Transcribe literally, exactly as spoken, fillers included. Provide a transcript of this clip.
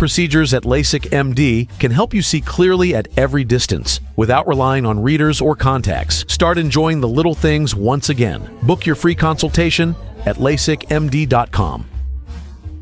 procedures at LASIK M D can help you see clearly at every distance without relying on readers or contacts. Start enjoying the little things once again. Book your free consultation at LASIK M D dot com.